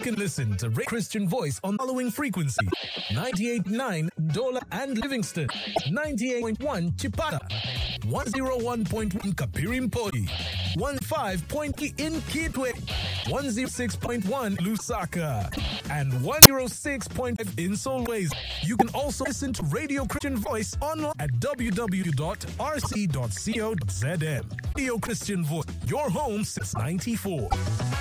can listen to Radio Christian Voice on the following frequency: 98.9 Dola and Livingston, 98.1 Chipata, 101.1 Kapirimpoi, 15.0 in Kitwe, 106.1 Lusaka, and 106.5 in Solways. You can also listen to Radio Christian Voice online at www.rc.co.zm. Radio Christian Voice, your home since 94.